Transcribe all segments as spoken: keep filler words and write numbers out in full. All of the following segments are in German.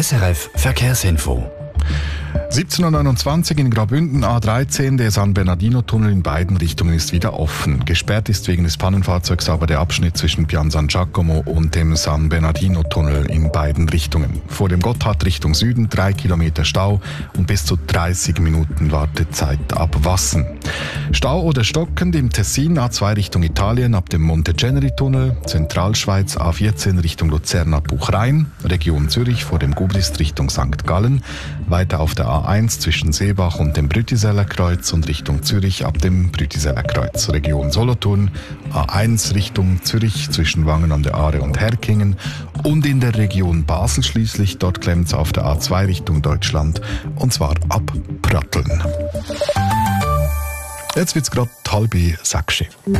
S R F Verkehrsinfo. siebzehn Uhr neunundzwanzig in Graubünden, A dreizehn, der San Bernardino-Tunnel in beiden Richtungen ist wieder offen. Gesperrt ist wegen des Pannenfahrzeugs aber der Abschnitt zwischen Pian San Giacomo und dem San Bernardino-Tunnel in beiden Richtungen. Vor dem Gotthard Richtung Süden drei Kilometer Stau und bis zu dreißig Minuten Wartezeit ab Wassen. Stau oder stockend im Tessin, A zwei Richtung Italien ab dem Monteceneri-Tunnel, Zentralschweiz A vierzehn Richtung Luzern ab Buchrhein, Region Zürich vor dem Gubrist Richtung Sankt Gallen, weiter auf der A eins zwischen Seebach und dem Brütiseller Kreuz und Richtung Zürich ab dem Brütiseller Kreuz, Region Solothurn, A eins Richtung Zürich zwischen Wangen an der Aare und Herkingen und in der Region Basel schließlich, dort klemmt es auf der A zwei Richtung Deutschland und zwar ab Pratteln. Jetzt wird es gerade halb sechs.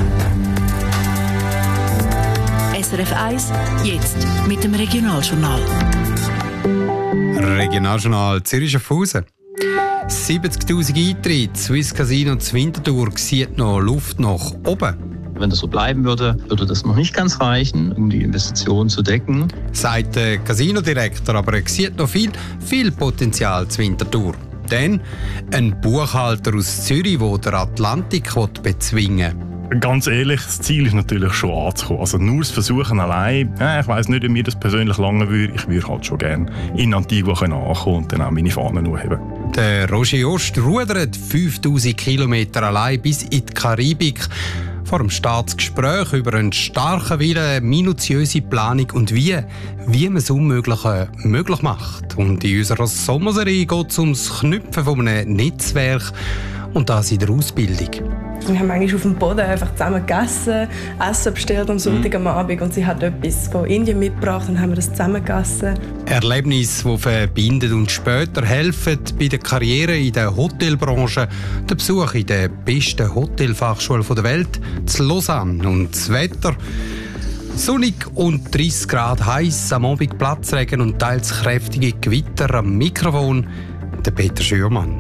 S R F eins, jetzt mit dem Regionaljournal. Regionaljournal Zürich-Schaffhausen. siebzigtausend Eintritte, Swiss Casino zu Winterthur sieht noch Luft nach oben. Wenn das so bleiben würde, würde das noch nicht ganz reichen, um die Investition zu decken. Sagt der Casino-Direktor, aber er sieht noch viel, viel Potenzial zu Winterthur. Denn ein Buchhalter aus Zürich, der den Atlantik bezwingen will. Ganz ehrlich, das Ziel ist natürlich schon anzukommen. Also nur das Versuchen allein, äh, ich weiss nicht, ob mir das persönlich lange würde. Ich würde halt schon gerne in Antigua ankommen und dann auch meine Fahnen hochheben. Der Roger Jost rudert fünftausend Kilometer allein bis in die Karibik. Vor dem Staatsgespräch über einen starken Willen, minutiöse Planung und wie, wie man das Unmögliche möglich macht. Und in unserer Sommerserie geht es ums Knüpfen von einem Netzwerk und das in der Ausbildung. Wir haben eigentlich auf dem Boden einfach zusammen gegessen, Essen bestellt am Sonntag am Abend und sie hat etwas von Indien mitgebracht und haben wir das zusammen gegessen. Erlebnisse, die verbinden und später helfen bei der Karriere in der Hotelbranche, der Besuch in der besten Hotelfachschule der Welt, zu Lausanne und das Wetter. Sonnig und dreißig Grad heiß, am Abend Platzregen und teils kräftige Gewitter am Mikrofon, der Peter Schürmann.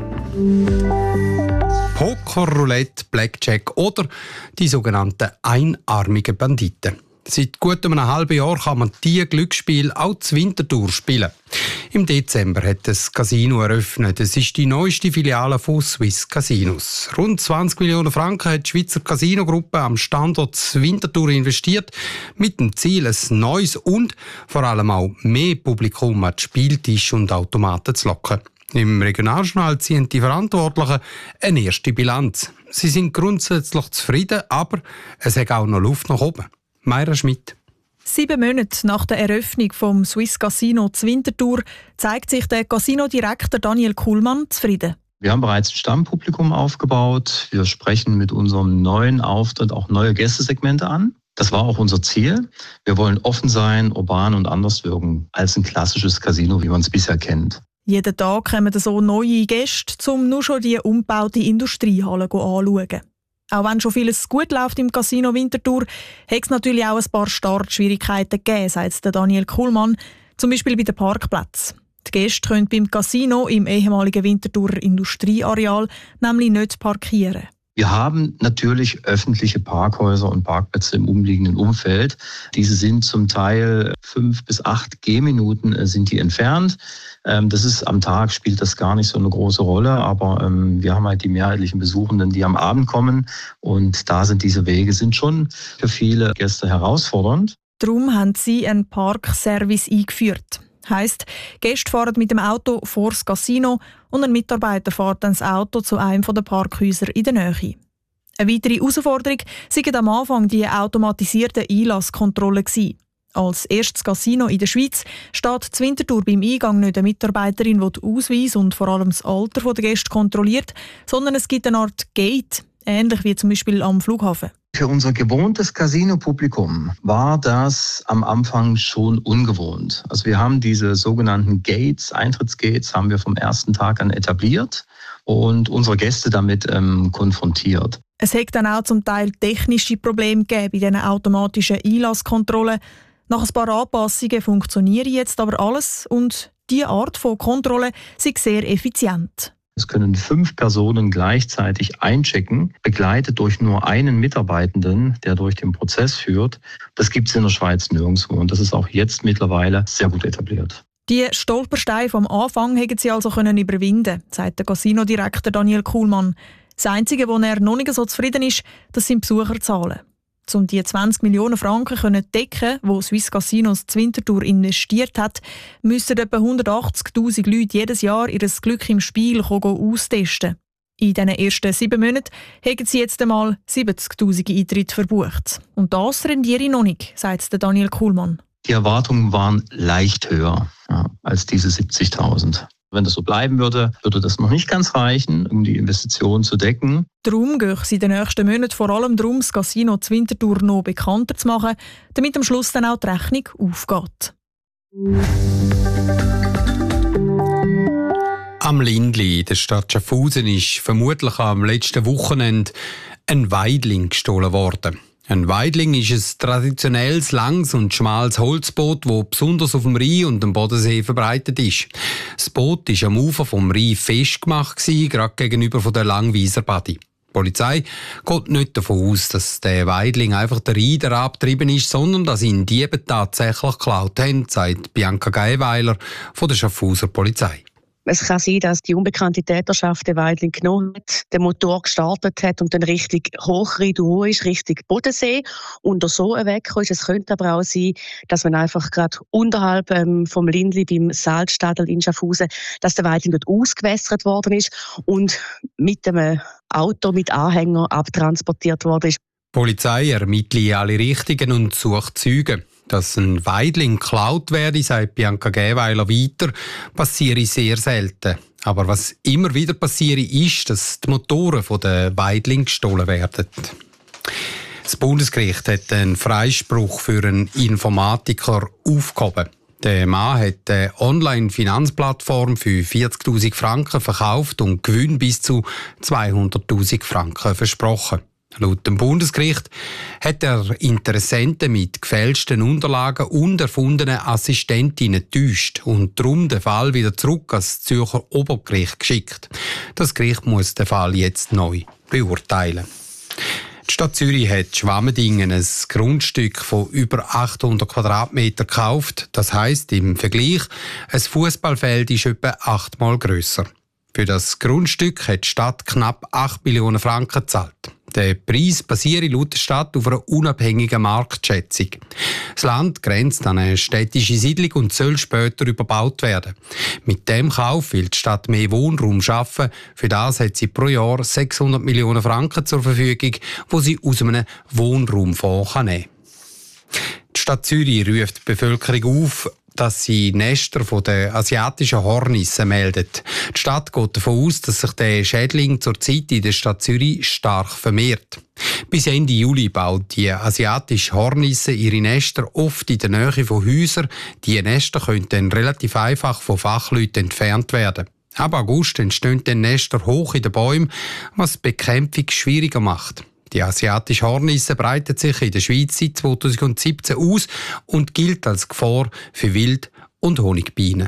Poker, Roulette, Blackjack oder die sogenannten einarmigen Banditen. Seit gut einem halben Jahr kann man diese Glücksspiele auch zu Winterthur spielen. Im Dezember hat das Casino eröffnet. Es ist die neueste Filiale von Swiss Casinos. Rund zwanzig Millionen Franken hat die Schweizer Casino-Gruppe am Standort Winterthur investiert, mit dem Ziel, ein neues und vor allem auch mehr Publikum an die Spieltische und Automaten zu locken. Im Regionaljournal ziehen die Verantwortlichen eine erste Bilanz. Sie sind grundsätzlich zufrieden, aber es hat auch noch Luft nach oben. Mayra Schmidt. Sieben Monate nach der Eröffnung vom Swiss Casino zu Winterthur zeigt sich der Casino-Direktor Daniel Kuhlmann zufrieden. Wir haben bereits ein Stammpublikum aufgebaut. Wir sprechen mit unserem neuen Auftritt auch neue Gästesegmente an. Das war auch unser Ziel. Wir wollen offen sein, urban und anders wirken als ein klassisches Casino, wie man es bisher kennt. Jeden Tag kommen so neue Gäste, um nur schon die umgebaute Industriehalle anzuschauen. Auch wenn schon vieles gut läuft im Casino Winterthur, hat es natürlich auch ein paar Startschwierigkeiten gegeben, sagt Daniel Kuhlmann, zum Beispiel bei den Parkplätzen. Die Gäste können beim Casino im ehemaligen Winterthurer Industrieareal nämlich nicht parkieren. Wir haben natürlich öffentliche Parkhäuser und Parkplätze im umliegenden Umfeld. Diese sind zum Teil fünf bis acht Gehminuten sind die entfernt. Das ist am Tag, spielt das gar nicht so eine große Rolle, aber wir haben halt die mehrheitlichen Besuchenden, die am Abend kommen und da sind diese Wege sind schon für viele Gäste herausfordernd. Darum haben sie einen Parkservice eingeführt. Heisst, Gäste fahren mit dem Auto vor das Casino und ein Mitarbeiter fährt dann das Auto zu einem der Parkhäuser in der Nähe. Eine weitere Herausforderung waren am Anfang die automatisierten Einlasskontrollen. Als erstes Casino in der Schweiz steht zu Winterthur beim Eingang nicht eine Mitarbeiterin, die den Ausweis und vor allem das Alter der Gäste kontrolliert, sondern es gibt eine Art Gate, ähnlich wie zum Beispiel am Flughafen. Für unser gewohntes Casino-Publikum war das am Anfang schon ungewohnt. Also wir haben diese sogenannten Gates, Eintrittsgates, haben wir vom ersten Tag an etabliert und unsere Gäste damit ähm, konfrontiert. Es hat dann auch zum Teil technische Probleme gegeben bei diesen automatischen Einlasskontrollen. Nach ein paar Anpassungen funktioniert jetzt aber alles und diese Art von Kontrolle ist sehr effizient. Es können fünf Personen gleichzeitig einchecken, begleitet durch nur einen Mitarbeitenden, der durch den Prozess führt. Das gibt es in der Schweiz nirgendwo und das ist auch jetzt mittlerweile sehr gut etabliert. Die Stolpersteine vom Anfang hätten sie also können überwinden, sagt der Casino-Direktor Daniel Kuhlmann. Das Einzige, wo er noch nicht so zufrieden ist, das sind Besucherzahlen. Um die zwanzig Millionen Franken zu decken, die Swiss Casinos in Winterthur investiert hat, müssen etwa hundertachtzigtausend Leute jedes Jahr ihr Glück im Spiel austesten. In diesen ersten sieben Monaten haben sie jetzt einmal siebzigtausend Eintritte verbucht. Und das rendiere noch nicht, sagt Daniel Kuhlmann. Die Erwartungen waren leicht höher ja, als diese siebzigtausend. Wenn das so bleiben würde, würde das noch nicht ganz reichen, um die Investition zu decken. Darum gehe es in den nächsten Monaten vor allem darum, das Casino zu Winterthur noch bekannter zu machen, damit am Schluss dann auch die Rechnung aufgeht. Am Lindli in der Stadt Schaffhausen ist vermutlich am letzten Wochenende ein Weidling gestohlen worden. Ein Weidling ist ein traditionelles, langes und schmales Holzboot, das besonders auf dem Rhein und dem Bodensee verbreitet ist. Das Boot war am Ufer vom Rhein festgemacht, gerade gegenüber von der Langwieser Badi. Die Polizei geht nicht davon aus, dass der Weidling einfach der Rhein abgetrieben ist, sondern dass ihn Diebe tatsächlich geklaut haben, sagt Bianca Geiweiler von der Schaffhauser Polizei. Es kann sein, dass die unbekannte Täterschaft den Weidling genommen hat, den Motor gestartet hat und dann Richtung Hochrhein ist, Richtung Bodensee und so weggekommen ist. Es könnte aber auch sein, dass man einfach gerade unterhalb ähm, vom Lindli beim Salzstadel in Schaffhausen, dass der Weidling dort ausgewässert worden ist und mit einem Auto mit Anhänger abtransportiert worden ist. Die Polizei ermittelt in alle Richtungen und sucht Zeugen. Dass ein Weidling geklaut werde, sagt Bianca Gäweiler weiter, passiere sehr selten. Aber was immer wieder passiere, ist, dass die Motoren von den Weidling gestohlen werden. Das Bundesgericht hat einen Freispruch für einen Informatiker aufgehoben. Der Mann hat eine Online-Finanzplattform für vierzigtausend Franken verkauft und Gewinn bis zu zweihunderttausend Franken versprochen. Laut dem Bundesgericht hat er Interessenten mit gefälschten Unterlagen und erfundenen Assistentinnen getäuscht und darum den Fall wieder zurück ans Zürcher Obergericht geschickt. Das Gericht muss den Fall jetzt neu beurteilen. Die Stadt Zürich hat Schwammendingen ein Grundstück von über achthundert Quadratmeter gekauft. Das heisst, im Vergleich, ein Fußballfeld ist etwa achtmal grösser. Für das Grundstück hat die Stadt knapp acht Millionen Franken gezahlt. Der Preis basiert laut der Stadt auf einer unabhängigen Marktschätzung. Das Land grenzt an eine städtische Siedlung und soll später überbaut werden. Mit dem Kauf will die Stadt mehr Wohnraum schaffen. Für das hat sie pro Jahr sechshundert Millionen Franken zur Verfügung, die sie aus einem Wohnraumfonds nehmen kann. Die Stadt Zürich ruft die Bevölkerung auf, dass sie Nester von der asiatischen Hornisse meldet. Die Stadt geht davon aus, dass sich der Schädling zurzeit in der Stadt Zürich stark vermehrt. Bis Ende Juli baut die asiatische Hornisse ihre Nester oft in der Nähe von Häusern. Die Nester können dann relativ einfach von Fachleuten entfernt werden. Ab August entstehen dann Nester hoch in den Bäumen, was die Bekämpfung schwieriger macht. Die asiatische Hornisse breitet sich in der Schweiz seit zweitausendsiebzehn aus und gilt als Gefahr für Wild- und Honigbienen.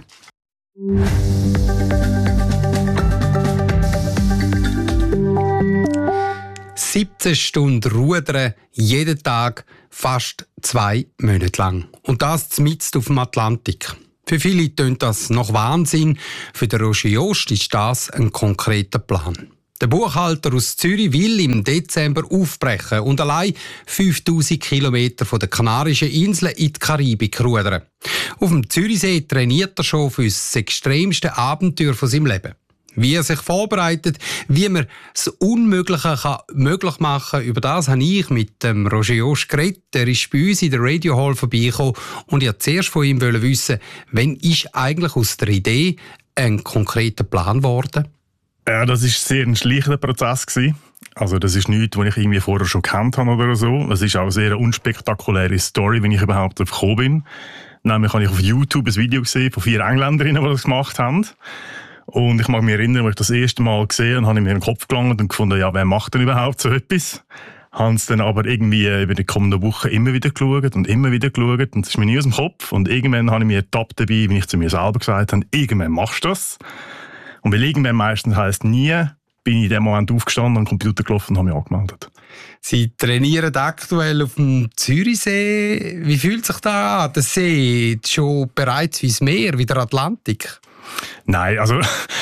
siebzehn Stunden rudern, jeden Tag, fast zwei Monate lang. Und das mitten auf dem Atlantik. Für viele tönt das nach Wahnsinn. Für den Roger Jost ist das ein konkreter Plan. Der Buchhalter aus Zürich will im Dezember aufbrechen und allein fünftausend Kilometer von den Kanarischen Inseln in die Karibik rudern. Auf dem Zürichsee trainiert er schon für das extremste Abenteuer von seinem Leben. Wie er sich vorbereitet, wie man das Unmögliche kann möglich machen kann, über das habe ich mit dem Roger Jost geredet. Er ist bei uns in der Radio Hall vorbeigekommen und ich wollte zuerst von ihm wissen, wann ist eigentlich aus der Idee ein konkreter Plan geworden? Ja, das war sehr ein schleichender Prozess gewesen. Also das ist nichts, was ich irgendwie vorher schon gekannt habe oder so. Es ist auch eine sehr unspektakuläre Story, wenn ich überhaupt darauf gekommen bin. Nämlich habe ich auf YouTube ein Video gesehen von vier Engländerinnen, die das gemacht haben. Und ich mag mich erinnern, als ich das erste Mal gesehen habe, habe ich mir in den Kopf gelangt und gefunden, ja, wer macht denn überhaupt so etwas? Habe es dann aber irgendwie über die kommenden Wochen immer wieder geschaut und immer wieder geschaut und es ist mir nie aus dem Kopf. Und irgendwann habe ich mir ertappt dabei, wie ich zu mir selber gesagt habe, irgendwann machst du das. Und weil irgendwann meistens heisst nie, bin ich in dem Moment aufgestanden, an den Computer gelaufen und habe mich angemeldet. Sie trainieren aktuell auf dem Zürichsee. Wie fühlt sich das an? Der See schon bereits wie das Meer, wie der Atlantik? Nein, also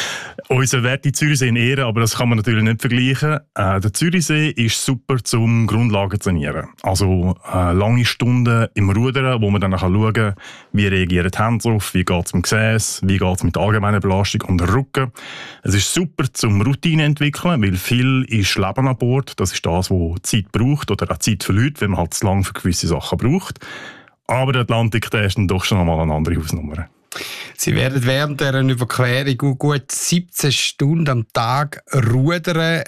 unser Wert in Zürichsee in Ehren, aber das kann man natürlich nicht vergleichen. Äh, der Zürichsee ist super zum Grundlagen zu trainieren. Also äh, lange Stunden im Rudern, wo man dann schauen kann, wie reagieren die Hände drauf, wie geht es mit dem Gesäß, wie geht es mit der allgemeinen Belastung und dem Rücken. Es ist super zum Routine entwickeln, weil viel ist Leben an Bord. Das ist das, was Zeit braucht oder auch Zeit verliert, wenn man halt zu lange für gewisse Sachen braucht. Aber der Atlantik, der ist dann doch schon einmal eine andere Hausnummer. Sie werden während dieser Überquerung gut siebzehn Stunden am Tag rudern.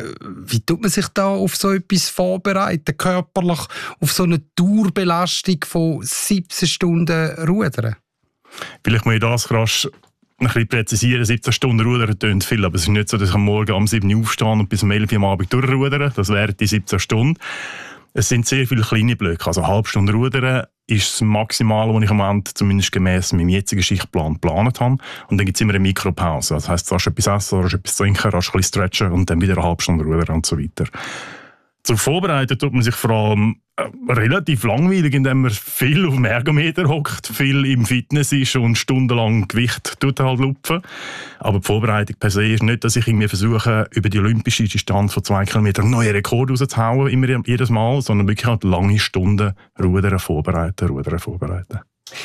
Wie tut man sich da auf so etwas vorbereiten, körperlich, auf so eine Dauerbelastung von siebzehn Stunden rudern? Vielleicht muss ich das rasch ein bisschen präzisieren. siebzehn Stunden rudern tönt viel, aber es ist nicht so, dass ich am Morgen um sieben Uhr aufstehe und bis um elf Uhr am Abend durchrudern. Das wären die siebzehn Stunden. Es sind sehr viele kleine Blöcke. Also eine halbe Stunde rudern ist das Maximale, was ich am Moment zumindest gemäss meinem jetzigen Schichtplan geplant habe. Und dann gibt es immer eine Mikropause. Das heisst, du hast etwas essen, du hast etwas trinken, du hast ein bisschen stretchen und dann wieder eine halbe Stunde rudern und so weiter. Zur Vorbereitung tut man sich vor allem äh, relativ langweilig, indem man viel auf dem Ergometer hockt, viel im Fitness ist und stundenlang Gewicht tut halt lupfen. Aber die Vorbereitung per se ist nicht, dass ich irgendwie versuche, über die olympische Distanz von zwei Kilometern einen neuen Rekord rauszuhauen, immer jedes Mal, sondern wirklich halt lange Stunden Rudern vorbereiten, Rudern vorbereiten.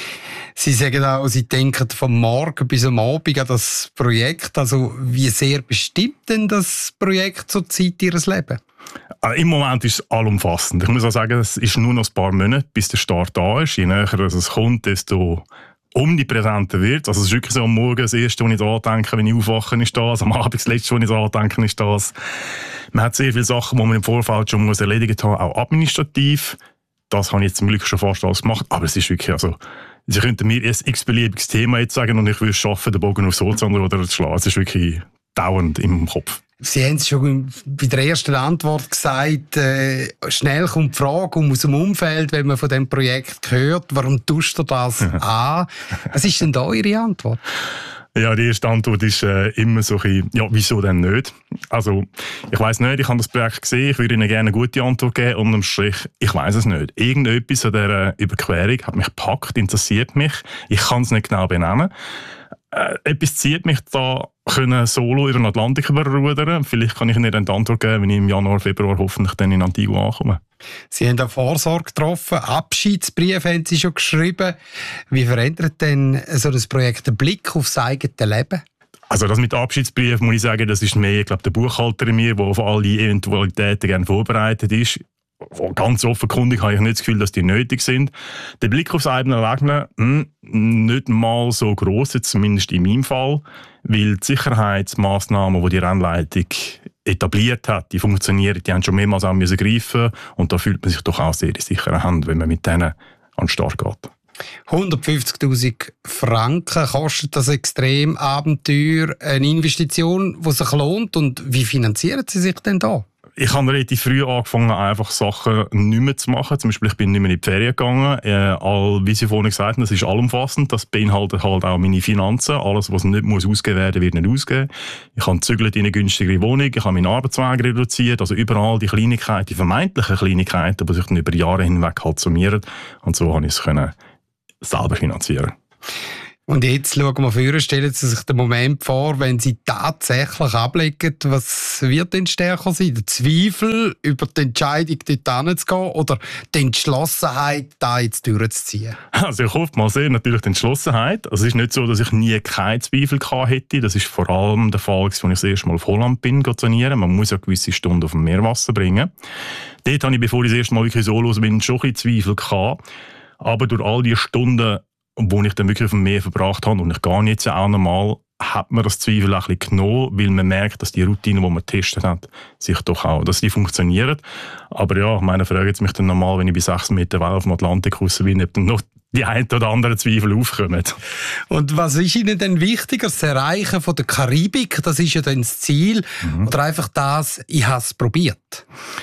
Sie sagen auch, Sie denken vom Morgen bis am Abend an das Projekt. Also wie sehr bestimmt denn das Projekt zur Zeit Ihres Lebens? Im Moment ist es allumfassend. Ich muss auch sagen, es ist nur noch ein paar Monate, bis der Start da ist. Je näher es kommt, desto omnipräsenter wird. Also es ist wirklich so, am Morgen das Erste, was ich da denke, wenn ich aufwache, ist das. Am Abend das Letzte, was ich da denke, ist das. Man hat sehr viele Sachen, die man im Vorfeld schon muss erledigt haben, auch administrativ. Das habe ich jetzt zum Glück schon fast alles gemacht. Aber es ist wirklich, also, Sie könnten mir ein x-beliebiges Thema jetzt sagen und ich würde es schaffen, den Bogen aufs Holzhandel oder zu schlagen. Es ist wirklich dauernd im Kopf. Sie haben es schon bei der ersten Antwort gesagt, äh, schnell kommt die Frage um aus dem Umfeld, wenn man von diesem Projekt hört, warum tust du das an? Was ist denn da Ihre Antwort? Ja, die erste Antwort ist äh, immer so ein bisschen, ja, wieso denn nicht? Also, ich weiss nicht, ich habe das Projekt gesehen, ich würde Ihnen gerne eine gute Antwort geben, unterm Strich, ich weiss es nicht. Irgendetwas an dieser Überquerung hat mich gepackt, interessiert mich, ich kann es nicht genau benennen. Äh, etwas zieht mich da, können solo über den Atlantik rudern. Vielleicht kann ich Ihnen eine Antwort geben, wenn ich im Januar, Februar hoffentlich dann in Antigua ankomme. Sie haben da Vorsorge getroffen, Abschiedsbrief haben Sie schon geschrieben. Wie verändert denn so ein Projekt den Blick aufs eigene Leben? Also das mit Abschiedsbrief muss ich sagen, das ist mehr, ich glaube, der Buchhalter in mir, der auf all die Eventualitäten gerne vorbereitet ist. Ganz offenkundig habe ich nicht das Gefühl, dass die nötig sind. Der Blick aufs eigene Leben, hm, nicht mal so gross, zumindest in meinem Fall, weil die Sicherheitsmaßnahmen, die die Rennleitung etabliert hat, die funktionieren, die haben schon mehrmals auch müssen greifen und da fühlt man sich doch auch sehr in sicherer Hand, wenn man mit denen an den Start geht. hundertfünfzigtausend Franken kostet das Extremabenteuer, eine Investition, die sich lohnt. Und wie finanzieren Sie sich denn da? Ich habe relativ früh angefangen, einfach Sachen nicht mehr zu machen. Zum Beispiel, ich bin nicht mehr in die Ferien gegangen. Äh, all, wie Sie vorhin gesagt haben, das ist allumfassend. Das beinhaltet halt auch meine Finanzen. Alles, was nicht muss ausgegeben werden, wird nicht ausgegeben. Ich habe gezügelt in eine günstigere Wohnung. Ich habe meinen Arbeitsweg reduziert. Also überall die Kleinigkeiten, die vermeintlichen Kleinigkeiten, die sich dann über Jahre hinweg halt summieren. Und so konnte ich es können selber finanzieren. Und jetzt schauen wir vor, stellen Sie sich den Moment vor, wenn Sie tatsächlich ablegen, was wird denn stärker sein? Der Zweifel über die Entscheidung, dort hinzugehen oder die Entschlossenheit, da jetzt durchzuziehen? Also ich hoffe mal sehr natürlich die Entschlossenheit. Also es ist nicht so, dass ich nie keinen Zweifel gehabt hätte. Das ist vor allem der Fall, als ich das erste Mal auf Holland bin, trainieren. Man muss ja gewisse Stunden auf dem Meerwasser bringen. Dort hatte ich, bevor ich das erste Mal wirklich so los bin, schon ein bisschen Zweifel gehabt. Aber durch all die Stunden, wo ich dann wirklich auf dem Meer verbracht habe, und ich gehe jetzt ja auch nochmal, hat man das Zweifel ein bisschen genommen, weil man merkt, dass die Routine, die man getestet hat, sich doch auch, dass die funktioniert. Aber ja, ich meine, frage jetzt mich dann nochmal, wenn ich bei sechs Meter Welle auf dem Atlantik raus bin, ob dann noch die ein oder anderen Zweifel aufkommen. Und was ist Ihnen denn wichtiger? Das Erreichen von der Karibik, das ist ja dann das Ziel, mhm. oder einfach das, ich habe es probiert?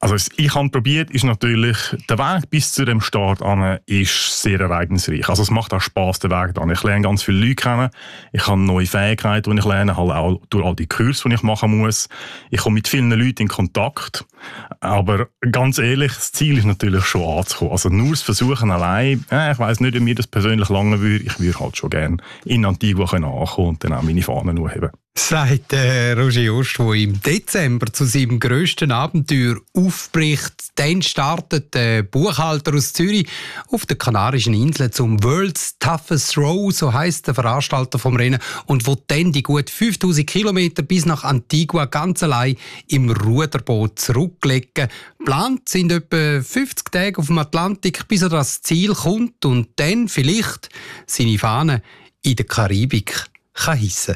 Also ich habe probiert, ist natürlich, der Weg bis zu dem Start an ist sehr ereignisreich. Also es macht auch Spass, den Weg dann. Ich lerne ganz viele Leute kennen, ich habe neue Fähigkeiten, die ich lerne, halt auch durch all die Kurse, die ich machen muss. Ich komme mit vielen Leuten in Kontakt, aber ganz ehrlich, das Ziel ist natürlich schon anzukommen. Also nur das Versuchen allein, äh, ich weiss nicht, ob mir das persönlich lange würde, ich würde halt schon gerne in Antigua ankommen und dann auch meine Fahnen nur heben. Sagt äh, Roger Jost, der im Dezember zu seinem grössten Abenteuer aufbricht. Dann startet der Buchhalter aus Zürich auf den Kanarischen Inseln zum World's Toughest Row, so heisst der Veranstalter vom Rennen, und will dann die gut fünftausend Kilometer bis nach Antigua ganz allein im Ruderboot zurücklegen. Geplant sind etwa fünfzig Tage auf dem Atlantik, bis er das Ziel kommt und dann vielleicht seine Fahne in der Karibik kann hissen.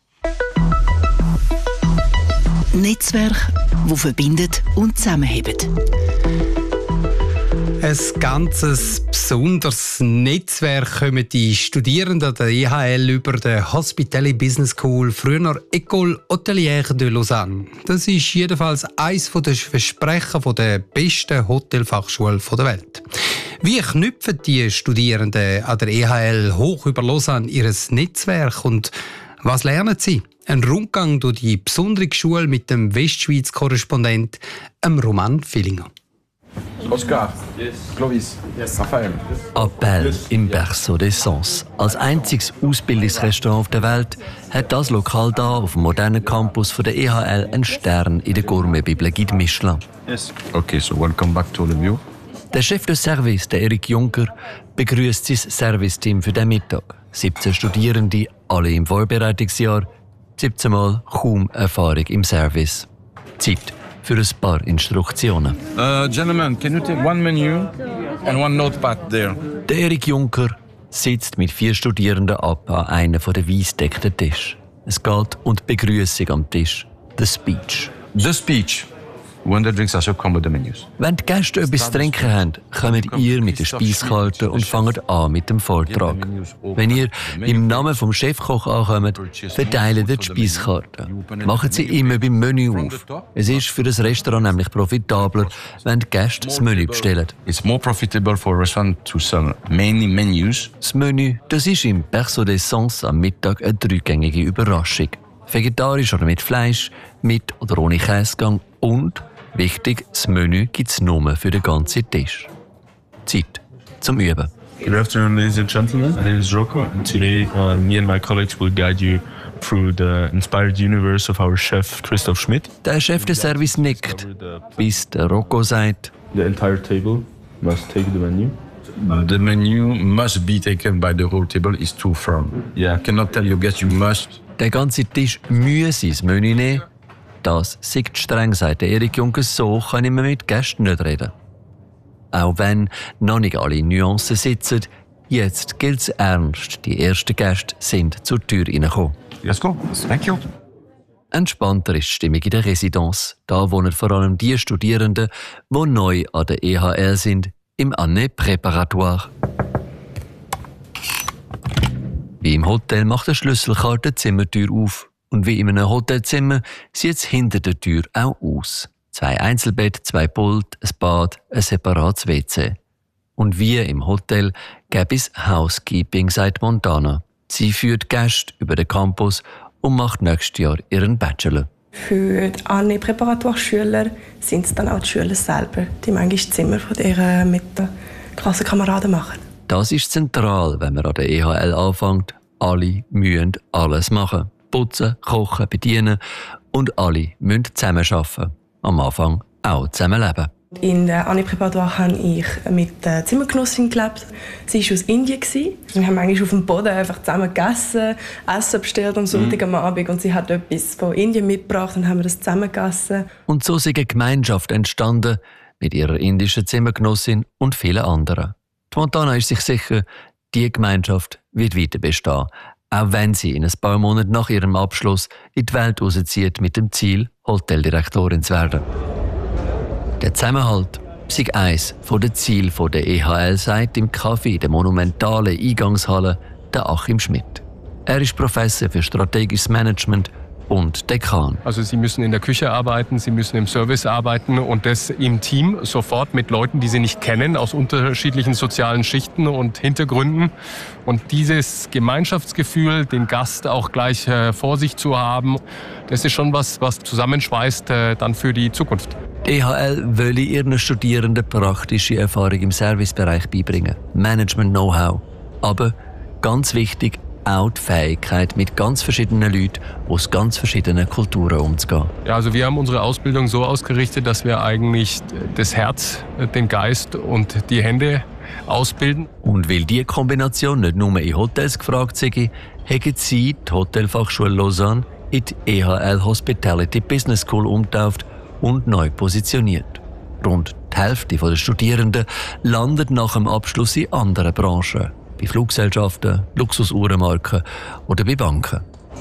Netzwerk, das verbindet und zusammenhält. Ein ganzes besonderes Netzwerk kommen die Studierenden der E H L über der Hospitality Business School, früher École Hôtelière de Lausanne. Das ist jedenfalls eines der Versprechen der besten Hotelfachschule der Welt. Wie knüpfen die Studierenden an der E H L hoch über Lausanne ihr Netzwerk und was lernen sie? Ein Rundgang durch die besondere Schule mit dem Westschweiz-Korrespondent Roman Villinger. Oscar, yes. Clovis, yes. Raphael. Appel yes. im Berceau des Sens. Als einziges Ausbildungsrestaurant auf der Welt hat das Lokal hier auf dem modernen Campus von der E H L einen Stern in der Gourmet-Bibel Guide Michelin. Yes. Okay, so welcome back to the view. Der Chef des Service, der Erik Juncker, begrüßt sein Serviceteam für den Mittag. siebzehn Studierende, alle im Vorbereitungsjahr, siebzehn Mal kaum Erfahrung im Service. Zeit für ein paar Instruktionen. Uh, gentlemen, can you take one menu and one notepad there? Der Erik Juncker sitzt mit vier Studierenden ab an einem der weissdeckten Tisch. Es geht um die Begrüßung am Tisch, the speech. The speech. When the drinks are so come with the menus. Wenn die Gäste etwas zu trinken haben, kommt ihr mit der Speiskarte und fangt an mit dem Vortrag. Wenn ihr im Namen vom Chefkoch ankommt, verteilt ihr die Speiskarte. Macht sie immer beim Menü auf. Es ist für das Restaurant nämlich profitabler, wenn die Gäste das Menü bestellen. It's more profitable for a restaurant to sell many menus. Das Menü, das ist im Berceau des Sens am Mittag eine dreigängige Überraschung. Vegetarisch oder mit Fleisch, mit oder ohne Käsegang und wichtig, das Menü gibt es nur für den ganzen Tisch. Zeit zum Üben. Good afternoon, ladies and gentlemen. My name is Rocco, and today uh, me and my colleagues will guide you through the inspired universe of our chef Christoph Schmidt. Der Chef des Service nickt, bis der Rocco sagt: The entire table must take the menu. The menu must be taken by the whole table. Is too firm. Yeah. I cannot tell you guests you must. Der ganze Tisch müsse das Menü nehmen. Das sagt streng, sagt Erik Juncker, so kann ich mit Gästen nicht reden. Auch wenn noch nicht alle Nuancen sitzen, jetzt gilt es ernst. Die ersten Gäste sind zur Tür reingekommen. Let's go. Thank you. Entspannter ist die Stimmung in der Residenz. Da wohnen vor allem die Studierenden, die neu an der E H L sind, im Année Préparatoire. Wie im Hotel macht der Schlüsselkarte die Zimmertür auf. Und wie in einem Hotelzimmer sieht es hinter der Tür auch aus. Zwei Einzelbett, zwei Pult, ein Bad, ein separates W C. Und wie im Hotel gäbe es Housekeeping, sagt Montana. Sie führt Gäste über den Campus und macht nächstes Jahr ihren Bachelor. Für die Année Préparatoire-Schüler sind es dann auch die Schüler selber, die manchmal das Zimmer von ihr mit den Klassenkameraden machen. Das ist zentral, wenn man an der E H L anfängt. Alle müssen alles machen. Putzen, kochen, bedienen und alle müssen zusammenarbeiten. Am Anfang auch zusammenleben. In der Année Préparatoire habe ich mit der Zimmergenossin gelebt. Sie war aus Indien. Wir haben eigentlich auf dem Boden einfach zusammen gegessen, Essen bestellt am Sonntag am Abend. Und sie hat etwas von Indien mitgebracht und haben wir das zusammen gegessen. Und so ist eine Gemeinschaft entstanden mit ihrer indischen Zimmergenossin und vielen anderen. Die Montana ist sich sicher, diese Gemeinschaft wird weiter bestehen. Auch wenn sie in ein paar Monaten nach ihrem Abschluss in die Welt rauszieht mit dem Ziel, Hoteldirektorin zu werden. Der Zusammenhalt sei eines der Ziele der E H L, sagt im Café der monumentalen Eingangshalle der Achim Schmidt. Er ist Professor für strategisches Management und Dekan. Also Sie müssen in der Küche arbeiten, Sie müssen im Service arbeiten und das im Team sofort mit Leuten, die Sie nicht kennen, aus unterschiedlichen sozialen Schichten und Hintergründen. Und dieses Gemeinschaftsgefühl, den Gast auch gleich äh, vor sich zu haben, das ist schon was, was zusammenschweißt äh, dann für die Zukunft. Die E H L will ihren Studierenden praktische Erfahrung im Servicebereich beibringen, Management-Know-how. Aber ganz wichtig, auch die Fähigkeit, mit ganz verschiedenen Leuten aus ganz verschiedenen Kulturen umzugehen. Ja, also wir haben unsere Ausbildung so ausgerichtet, dass wir eigentlich das Herz, den Geist und die Hände ausbilden. Und weil diese Kombination nicht nur in Hotels gefragt sei, haben sie die Hotelfachschule Lausanne in die E H L Hospitality Business School umgetauft und neu positioniert. Rund die Hälfte der Studierenden landet nach dem Abschluss in anderen Branchen. Bei Fluggesellschaften, Luxusuhrenmarken oder bei Banken.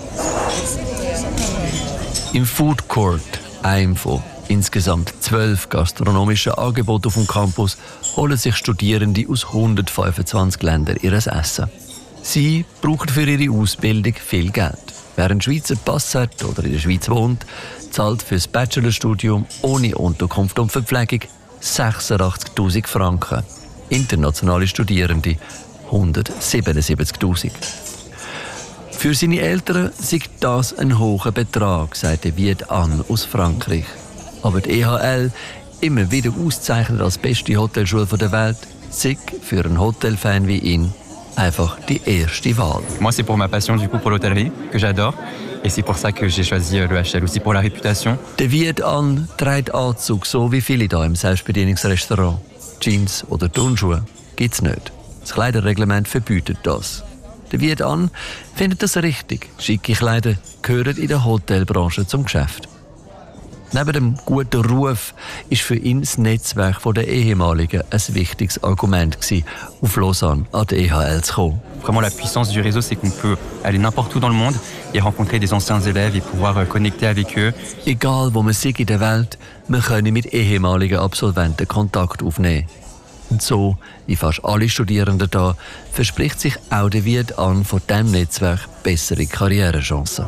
Im Food Court, einem von insgesamt zwölf gastronomischen Angeboten auf dem Campus, holen sich Studierende aus hundertfünfundzwanzig Ländern ihr Essen. Sie brauchen für ihre Ausbildung viel Geld. Wer einen Schweizer Pass hat oder in der Schweiz wohnt, zahlt für das Bachelorstudium ohne Unterkunft und Verpflegung sechsundachtzigtausend Franken. Internationale Studierende hundertsiebenundsiebzigtausend. Für seine Eltern sei das ein hoher Betrag, sagte Viet An aus Frankreich. Aber die E H L, immer wieder ausgezeichnet als beste Hotelschule der Welt, sei für einen Hotelfan wie ihn einfach die erste Wahl. Moi, c'est pour ma passion du coup pour l'hôtellerie que j'adore. Et c'est pour ça que j'ai choisi le H L, aussi pour la réputation. Der Viet An trägt Anzug, so wie viele hier im Selbstbedienungsrestaurant. Jeans oder Turnschuhe gibt's nicht. Das Kleiderreglement verbietet das. Der Viet An findet das richtig. Schicke Kleider gehören in der Hotelbranche zum Geschäft. Neben dem guten Ruf ist für ihn das Netzwerk der Ehemaligen ein wichtiges Argument gewesen, auf Lausanne an die E H L zu kommen. Vraiment la puissance du réseau, c'est qu'on peut aller n'importe où dans le monde et rencontrer des anciens élèves et pouvoir connecter avec eux. Egal wo man sei in der Welt, man könne mit ehemaligen Absolventen Kontakt aufnehmen. Und so, wie fast alle Studierenden hier, verspricht sich auch der Viet An von diesem Netzwerk bessere Karrierechancen.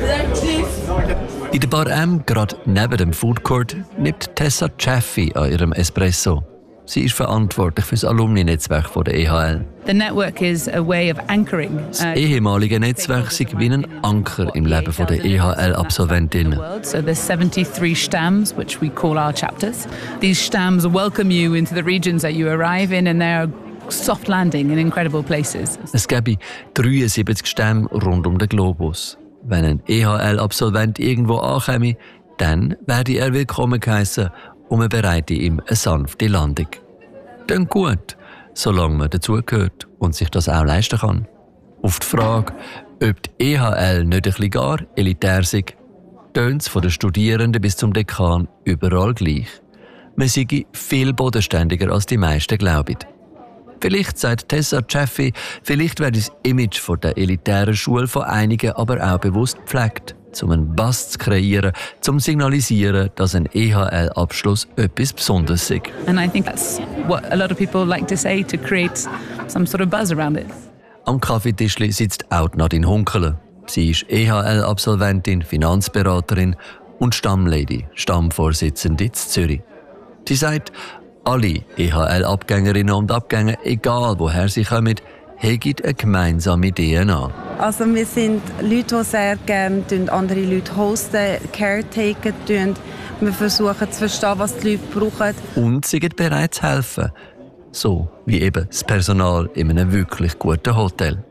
In der Bar M, gerade neben dem Food Court, nimmt Tessa Chaffee an ihrem Espresso. Sie ist verantwortlich für das Alumni-Netzwerk der E H L. The network is a way of anchoring. Das ehemalige Netzwerk ist wie ein Anker im Leben der E H L-Absolventinnen. So there's seventy-three Stamms, which we call our chapters. These Stamms welcome you into the regions that you arrive in, and they're soft landing in incredible places. Es gäbe dreiundsiebzig Stämme rund um den Globus. Wenn ein E H L-Absolvent irgendwo ankäme, dann werde er willkommen geheissen und man bereite ihm eine sanfte Landung. Dann gut, solange man dazugehört und sich das auch leisten kann. Auf die Frage, ob die E H L nicht ein bisschen gar elitär sei, tönt es von den Studierenden bis zum Dekan überall gleich. Man sei viel bodenständiger als die meisten glauben. Vielleicht, sagt Tessa Chaffee, vielleicht werde das Image von der elitären Schule von einigen aber auch bewusst gepflegt, um einen Bass zu kreieren, um zu signalisieren, dass ein E H L-Abschluss etwas Besonderes ist. And I think that's what a lot of people like to say, to create some sort of buzz around it. Am Kaffeetischli sitzt auch Nadine Hunkele. Sie ist E H L-Absolventin, Finanzberaterin und Stammlady, Stammvorsitzende in Zürich. Sie sagt, alle E H L-Abgängerinnen und Abgänger, egal woher sie kommen, haben eine gemeinsame D N A. Also wir sind Leute, die sehr gerne andere Leute hosten, caretaken tun. Wir versuchen zu verstehen, was die Leute brauchen. Und sie sind bereit zu helfen. So wie eben das Personal in einem wirklich guten Hotel.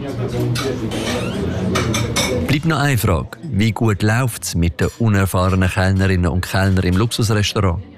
Bleibt noch eine Frage. Wie gut läuft es mit den unerfahrenen Kellnerinnen und Kellnern im Luxusrestaurant?